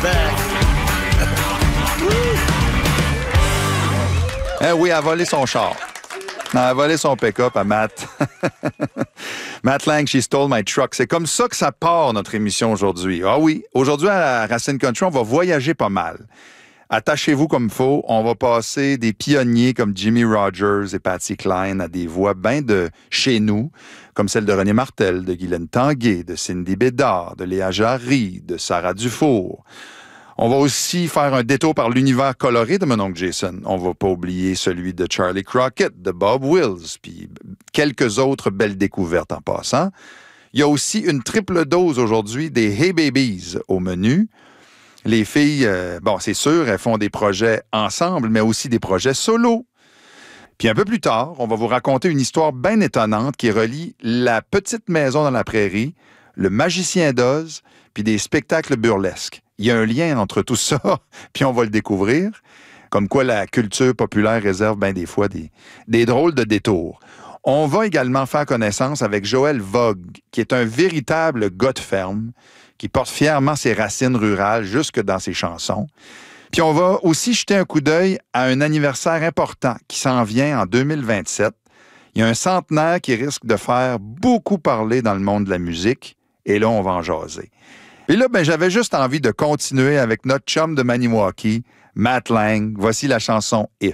back. Eh oui, elle a volé son char. Elle a volé son pick-up à Matt. Matt Lang, She Stole My Truck. C'est comme ça que ça part, notre émission aujourd'hui. Ah oui, aujourd'hui, à Racine Country, on va voyager pas mal. Attachez-vous comme il faut. On va passer des pionniers comme Jimmy Rogers et Patsy Cline à des voix bien de chez nous, comme celle de René Martel, de Guylaine Tanguay, de Cindy Bédard, de Léa Jarry, de Sarah Dufour. On va aussi faire un détour par l'univers coloré de mon oncle Jason. On va pas oublier celui de Charlie Crockett, de Bob Wills, puis quelques autres belles découvertes en passant. Il y a aussi une triple dose aujourd'hui des Hey Babies au menu. Les filles, c'est sûr, elles font des projets ensemble, mais aussi des projets solo. Puis un peu plus tard, on va vous raconter une histoire bien étonnante qui relie la petite maison dans la prairie, le magicien d'Oz, puis des spectacles burlesques. Il y a un lien entre tout ça, puis on va le découvrir. Comme quoi la culture populaire réserve bien des fois des drôles de détours. On va également faire connaissance avec Joël Vogue, qui est un véritable gars de ferme, qui porte fièrement ses racines rurales jusque dans ses chansons. Puis on va aussi jeter un coup d'œil à un anniversaire important qui s'en vient en 2027. Il y a un centenaire qui risque de faire beaucoup parler dans le monde de la musique, et là, on va en jaser. Et là, j'avais juste envie de continuer avec notre chum de Maniwaki, Matt Lang. Voici la chanson « If ».